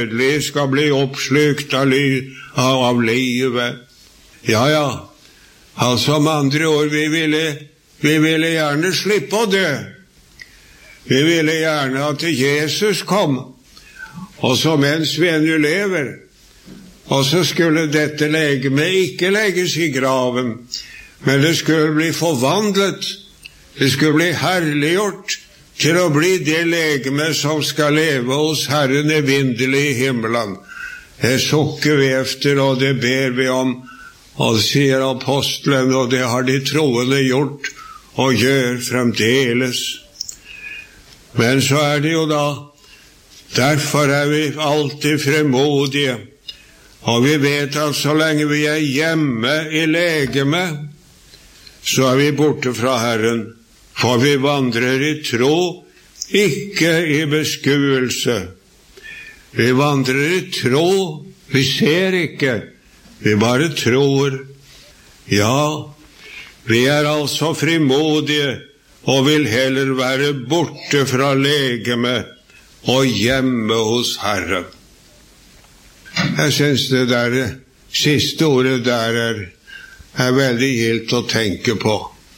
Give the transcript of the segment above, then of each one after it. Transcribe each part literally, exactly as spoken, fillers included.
dødelige skal bli oppslukt av, ly, av livet. Ja, ja. Altså om andre år, vi ville, vi ville gjerne slippe å dø. Vi ville gjerne at Jesus kom, og så mens vi ennå lever, og så skulle dette legeme ikke legges i graven, men det skulle bli forvandlet, det skulle bli herliggjort til å bli det legeme som skal leve hos Herren evinnelig i himmelen. Det sukker vi efter, og det ber vi om, og det sier apostelen, og det har de troende gjort, og gjør fremdeles. Men så er det jo da, derfor er vi alltid fremodige, og vi vet at så lenge vi er hjemme i legeme, så er vi borte fra Herren, for vi vandrer i tro, ikke i beskuelse. Vi vandrer i tro, vi ser ikke, vi bare tror. Ja, vi er altså frimodige, og vil heller være borte fra legeme og hjemme hos Herren. Jeg synes det der siste ordet der er, er veldig gildt å tenke på.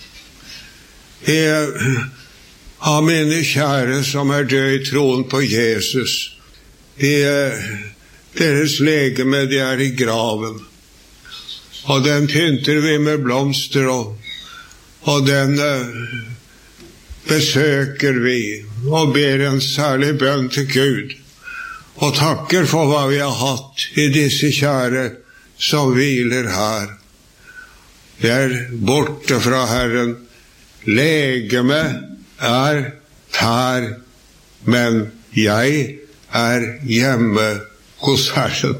Jeg har mine kjære som er død i troen på Jesus. De, deres legeme, de er i graven. Og den pynter vi med blomster, og, og den uh, besøker vi, og ber en særlig bønn til Gud, og takker for hva vi har hatt i disse kjære som hviler her. Vi er borte fra Herren. Legeme er her, men jeg er hjemme hos Herren.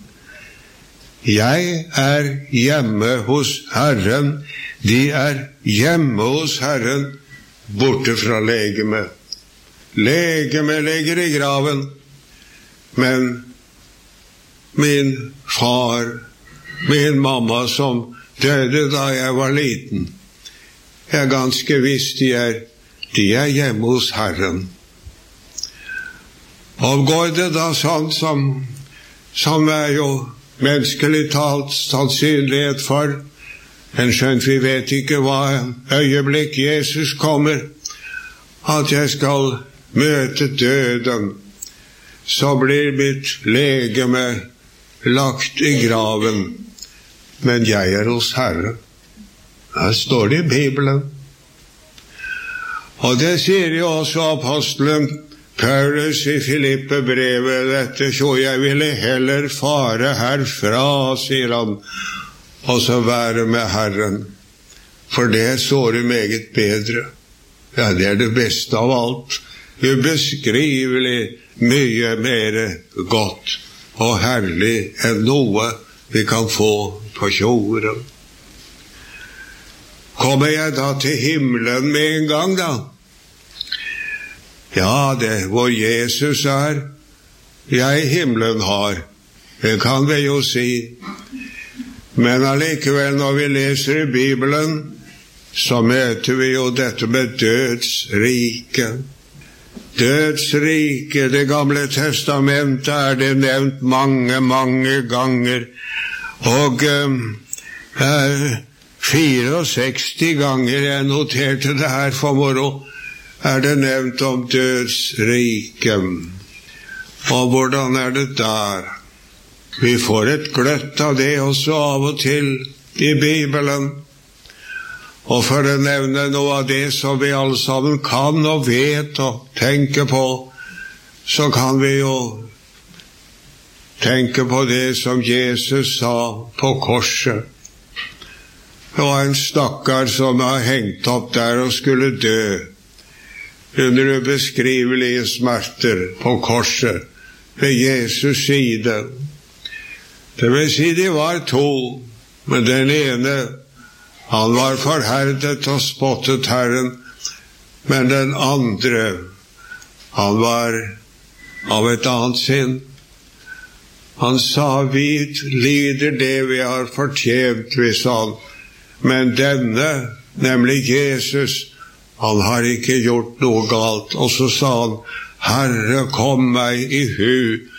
Jeg er hjemme hos Herren. De er hjemme hos Herren, borte fra legeme. Legeme ligger i graven, men min far, min mamma som døde da jeg var liten, jeg er ganske visst de er, de er hjemme hos Herren. Og går det da sånn som, som er jo menneskelig talt sannsynlighet for, men skjønt vi vet ikke hva øyeblikk Jesus kommer, at jeg skal møte døden, så blir mitt legeme lagt i graven, men jeg er hos Herren. Her står det i Bibelen. Og det sier jo også apostelen Paulus i Filippe-brevet, dette så jeg ville heller fare herfra, sier han, og så være med Herren, for det står det meget bedre. Ja, det er det beste av alt. Ubeskrivelig mye mer godt og herlig enn noe vi kan få på jorden. Kommer jeg da til himmelen med en gang da? Ja, det hvor Jesus er, jeg himmelen har. Det kan vi jo si. Men allikevel når vi leser i Bibelen, så møter vi jo dette med dødsrike. Dødsrike, det gamle testamentet er det nevnt mange, mange ganger. Og eh, sekstifire ganger jeg noterte det her for moro, er det nevnt om dødsriket. Og hvordan er det der? Vi får et gløtt av det også av og til i Bibelen. Og for å nevne noe av det som vi alle sammen kan og vet og tenker på, så kan vi jo tenke på det som Jesus sa på korset. Det var en stakkar som var hengt opp der og skulle dø under ubeskrivelige smerter på korset ved Jesus side. Det vil si de var to, men den ene, han var forherdet og spottet Herren, men den andre, han var av et annet sinn. Han sa, vi lider det vi har fortjent, vi sa han. Men denne, nemlig Jesus, han har ikke gjort noe galt. Og så sa han, Herre, kom meg i hu